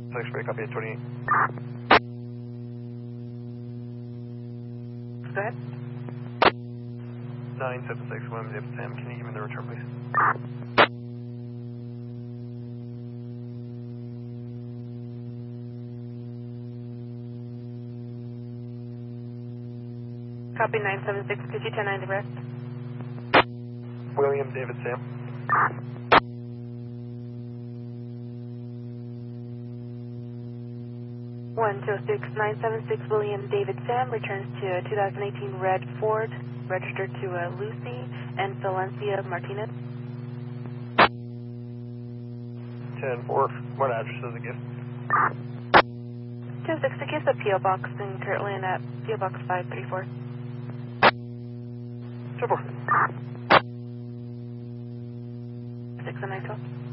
X-ray, copy 828. Go ahead. 976, William David Sam, can you give me the return, please? Copy 976, could you 10-9 direct? William David Sam. One 976 William David Sam returns to a 2018 red Ford, registered to Lucy and Valencia Martinez. 10-4, what address does it give? 260 gives a P.O. Box and currently in at P.O. Box 534. 10-4. 6 and 912.